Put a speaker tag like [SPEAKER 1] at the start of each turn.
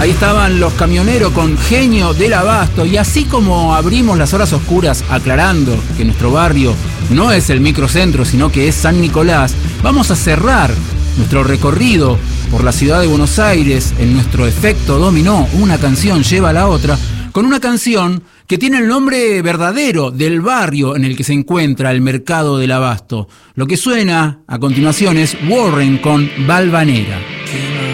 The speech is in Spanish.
[SPEAKER 1] Ahí estaban Los Camioneros con Genio del Abasto. Y así como abrimos las horas oscuras aclarando que nuestro barrio no es el microcentro, sino que es San Nicolás, vamos a cerrar nuestro recorrido por la ciudad de Buenos Aires en nuestro efecto dominó. Una canción lleva a la otra, con una canción que tiene el nombre verdadero del barrio en el que se encuentra el mercado del abasto. Lo que suena a continuación es Warren con Valvanera.